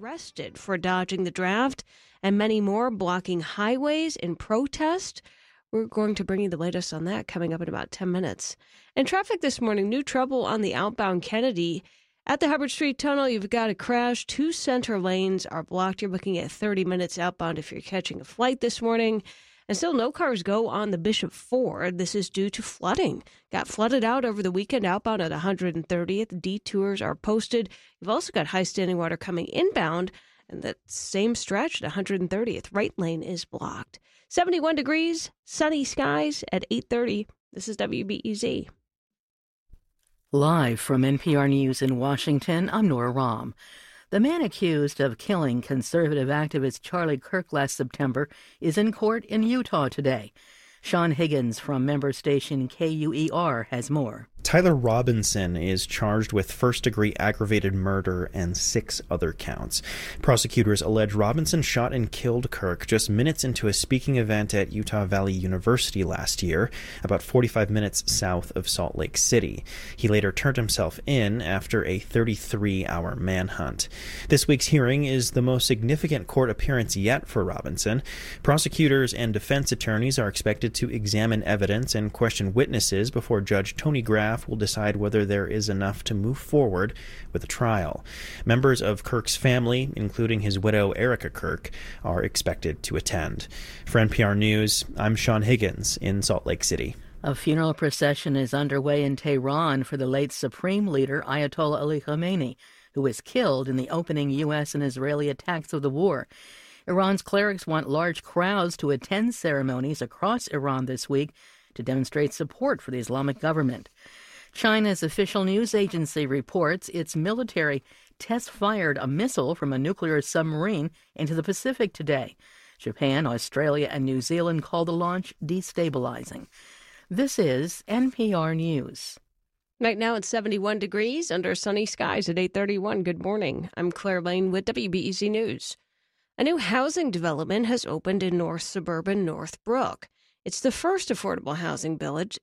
arrested for dodging the draft, and many more blocking highways in protest. We're going to bring you the latest on that coming up in about 10 minutes. And traffic this morning, new trouble on the outbound Kennedy. At the Hubbard Street Tunnel, you've got a crash. 2 center lanes are blocked. You're looking at 30 minutes outbound if you're catching a flight this morning. And still no cars go on the Bishop Ford. This is due to flooding. Got flooded out over the weekend outbound at 130th. Detours are posted. You've also got high standing water coming inbound. And that same stretch at 130th. Right lane is blocked. 71 degrees, sunny skies at 8:30. This is WBEZ. Live from NPR News in Washington, I'm Nora Rahm. The man accused of killing conservative activist Charlie Kirk last September is in court in Utah today. Sean Higgins from member station KUER has more. Tyler Robinson is charged with first-degree aggravated murder and 6 other counts. Prosecutors allege Robinson shot and killed Kirk just minutes into a speaking event at Utah Valley University last year, about 45 minutes south of Salt Lake City. He later turned himself in after a 33-hour manhunt. This week's hearing is the most significant court appearance yet for Robinson. Prosecutors and defense attorneys are expected to examine evidence and question witnesses before Judge Tony Graff will decide whether there is enough to move forward with a trial. Members of Kirk's family, including his widow Erica Kirk, are expected to attend. For NPR News, I'm Sean Higgins in Salt Lake City. A funeral procession is underway in Tehran for the late Supreme Leader Ayatollah Ali Khamenei, who was killed in the opening U.S. and Israeli attacks of the war. Iran's clerics want large crowds to attend ceremonies across Iran this week to demonstrate support for the Islamic government. China's official news agency reports its military test-fired a missile from a nuclear submarine into the Pacific today. Japan, Australia, and New Zealand call the launch destabilizing. This is NPR News. Right now it's 71 degrees under sunny skies at 8:31. Good morning. I'm Claire Lane with WBEZ News. A new housing development has opened in North Suburban Northbrook. It's the first affordable housing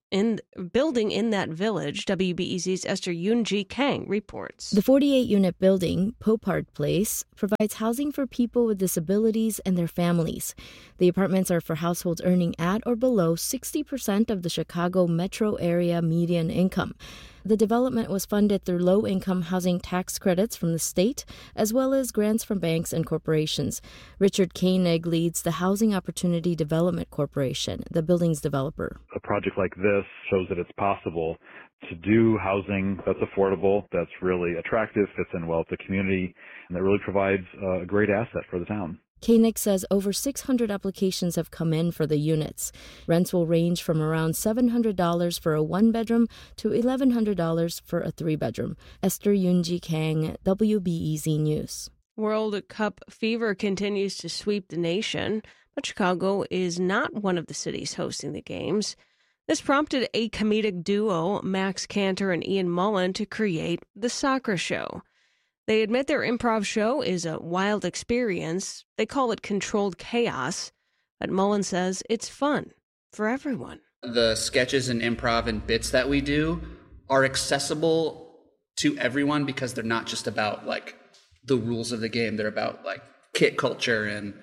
building in that village. WBEZ's Esther Yoon-ji Kang reports. The 48-unit building, Popard Place, provides housing for people with disabilities and their families. The apartments are for households earning at or below 60% of the Chicago metro area median income. The development was funded through low-income housing tax credits from the state, as well as grants from banks and corporations. Richard Koenig leads the Housing Opportunity Development Corporation, the building's developer. A project like this shows that it's possible to do housing that's affordable, that's really attractive, fits in well with the community, and that really provides a great asset for the town. Koenig says over 600 applications have come in for the units. Rents will range from around $700 for a one-bedroom to $1,100 for a three-bedroom. Esther Yoon-ji Kang, WBEZ News. World Cup fever continues to sweep the nation, but Chicago is not one of the cities hosting the games. This prompted a comedic duo, Max Cantor and Ian Mullen, to create The Soccer Show. They admit their improv show is a wild experience. They call it controlled chaos, but Mullen says it's fun for everyone. The sketches and improv and bits that we do are accessible to everyone because they're not just about like the rules of the game. They're about like kit culture, and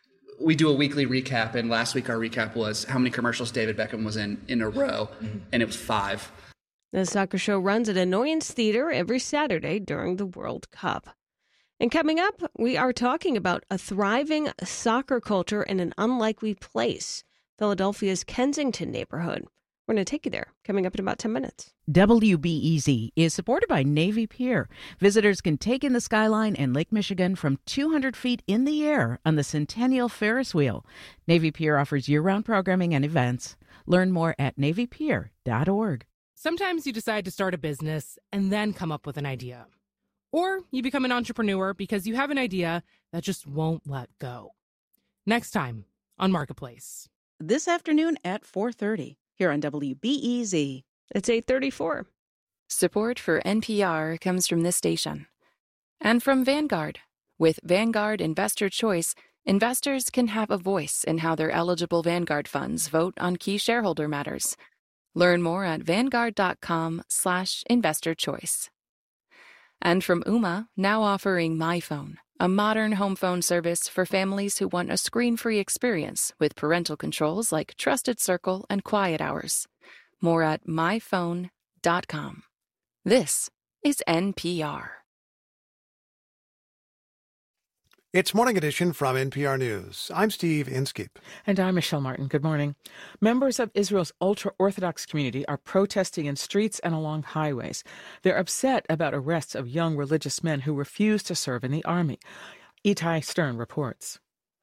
we do a weekly recap, and last week our recap was how many commercials David Beckham was in a row, and it was 5. The Soccer Show runs at Annoyance Theater every Saturday during the World Cup. And coming up, we are talking about a thriving soccer culture in an unlikely place, Philadelphia's Kensington neighborhood. We're going to take you there, coming up in about 10 minutes. WBEZ is supported by Navy Pier. Visitors can take in the skyline and Lake Michigan from 200 feet in the air on the Centennial Ferris Wheel. Navy Pier offers year-round programming and events. Learn more at NavyPier.org. Sometimes you decide to start a business and then come up with an idea. Or you become an entrepreneur because you have an idea that just won't let go. Next time on Marketplace. This afternoon at 4:30 here on WBEZ. It's 8:34. Support for NPR comes from this station. And from Vanguard. With Vanguard Investor Choice, investors can have a voice in how their eligible Vanguard funds vote on key shareholder matters. Learn more at Vanguard.com/investorchoice. And from Ooma, now offering MyPhone, a modern home phone service for families who want a screen-free experience with parental controls like Trusted Circle and Quiet Hours. More at myphone.com. This is NPR. It's Morning Edition from NPR News. I'm Steve Inskeep. And I'm Michelle Martin. Good morning. Members of Israel's ultra-Orthodox community are protesting in streets and along highways. They're upset about arrests of young religious men who refuse to serve in the army. Itai Stern reports.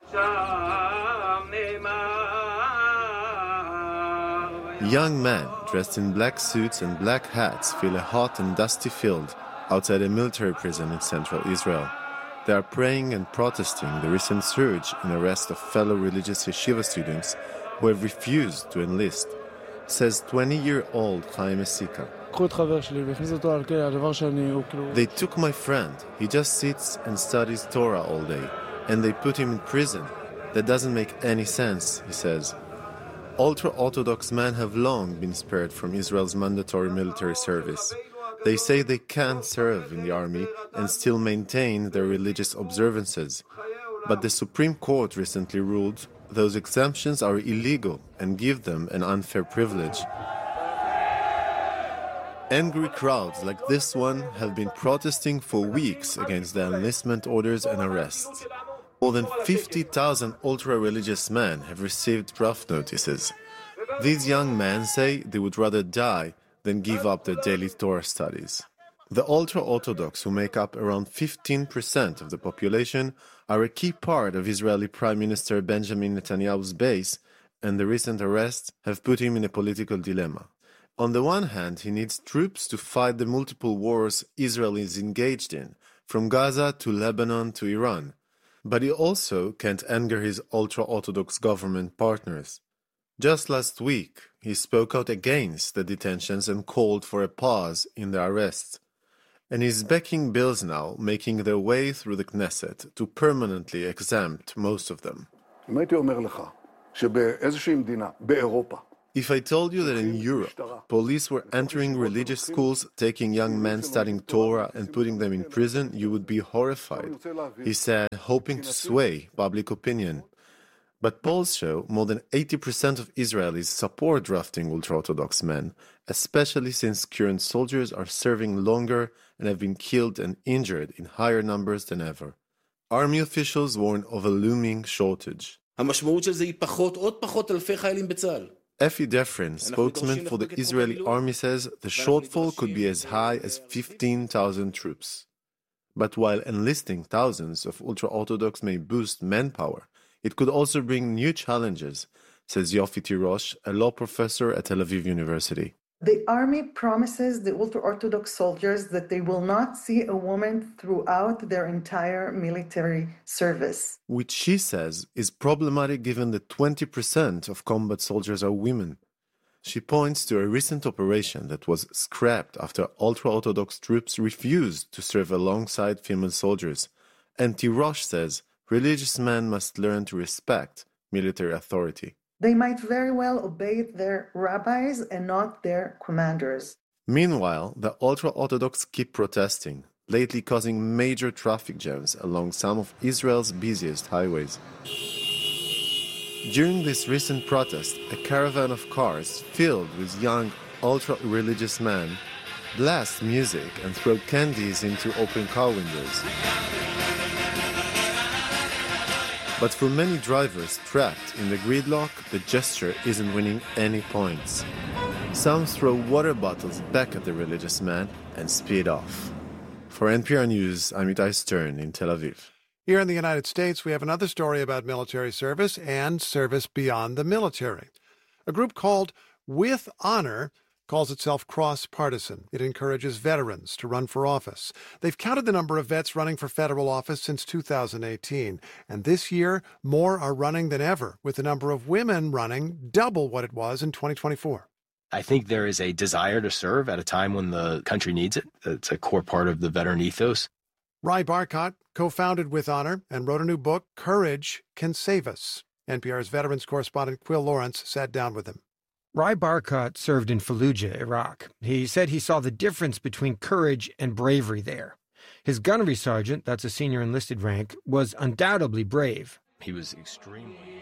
Young men dressed in black suits and black hats fill a hot and dusty field outside a military prison in central Israel. They are praying and protesting the recent surge in arrest of fellow religious yeshiva students who have refused to enlist, says 20-year-old Chaim Esika. They took my friend. He just sits and studies Torah all day, and they put him in prison. That doesn't make any sense, he says. Ultra-Orthodox men have long been spared from Israel's mandatory military service. They say they can serve in the army and still maintain their religious observances. But the Supreme Court recently ruled those exemptions are illegal and give them an unfair privilege. Angry crowds like this one have been protesting for weeks against the enlistment orders and arrests. More than 50,000 ultra-religious men have received draft notices. These young men say they would rather die than give up their daily Torah studies. The ultra-Orthodox, who make up around 15% of the population, are a key part of Israeli Prime Minister Benjamin Netanyahu's base, and the recent arrests have put him in a political dilemma. On the one hand, he needs troops to fight the multiple wars Israel is engaged in, from Gaza to Lebanon to Iran. But he also can't anger his ultra-Orthodox government partners. Just last week, he spoke out against the detentions and called for a pause in the arrests. And he's backing bills now, making their way through the Knesset to permanently exempt most of them. If I told you that in Europe, police were entering religious schools, taking young men studying Torah and putting them in prison, you would be horrified, he said, hoping to sway public opinion. But polls show more than 80% of Israelis support drafting ultra-Orthodox men, especially since current soldiers are serving longer and have been killed and injured in higher numbers than ever. Army officials warn of a looming shortage. Effie Defrin, spokesman for the Israeli army, says the shortfall could be as high as 15,000 troops. But while enlisting thousands of ultra-Orthodox may boost manpower, it could also bring new challenges, says Yofi Tirosh, a law professor at Tel Aviv University. The army promises the ultra-Orthodox soldiers that they will not see a woman throughout their entire military service. Which she says is problematic given that 20% of combat soldiers are women. She points to a recent operation that was scrapped after ultra-Orthodox troops refused to serve alongside female soldiers. And Tirosh says religious men must learn to respect military authority. They might very well obey their rabbis and not their commanders. Meanwhile, the ultra-Orthodox keep protesting, lately causing major traffic jams along some of Israel's busiest highways. During this recent protest, a caravan of cars filled with young ultra-religious men blast music and throw candies into open car windows. But for many drivers trapped in the gridlock, the gesture isn't winning any points. Some throw water bottles back at the religious man and speed off. For NPR News, I'm Itai Stern in Tel Aviv. Here in the United States, we have another story about military service and service beyond the military. A group called With Honor calls itself cross-partisan. It encourages veterans to run for office. They've counted the number of vets running for federal office since 2018. And this year, more are running than ever, with the number of women running double what it was in 2024. I think there is a desire to serve at a time when the country needs it. It's a core part of the veteran ethos. Rai Barkat co-founded With Honor and wrote a new book, Courage Can Save Us. NPR's veterans correspondent Quill Lawrence sat down with him. Rai Barkat served in Fallujah, Iraq. He said he saw the difference between courage and bravery there. His gunnery sergeant, that's a senior enlisted rank, was undoubtedly brave. He was extremely